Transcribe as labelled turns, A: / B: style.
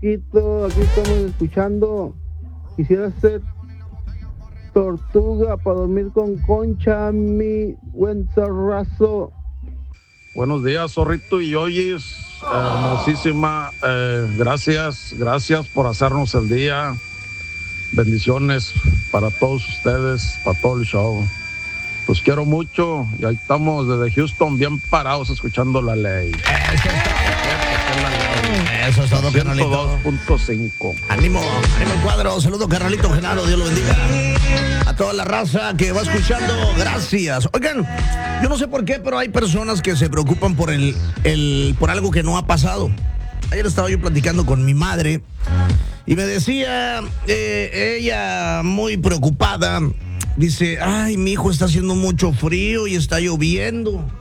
A: Paquito, aquí estamos escuchando. Quisiera ser tortuga para dormir con Concha, mi buen zarrazo.
B: Buenos días, Zorrito y Oyes. Hermosísima. Gracias por hacernos el día. Bendiciones para todos ustedes, para todo el show. Los quiero mucho y ahí estamos desde Houston bien parados escuchando la ley.
C: Eso es todo, carnalito.
B: 102.5.
C: Ánimo el cuadro. Saludos, carnalito Genaro. Dios lo bendiga. A toda la raza que va escuchando, gracias. Oigan, yo no sé por qué, pero hay personas que se preocupan por por algo que no ha pasado. Ayer estaba yo platicando con mi madre y me decía, ella muy preocupada, dice, ay, mi hijo, está haciendo mucho frío y está lloviendo.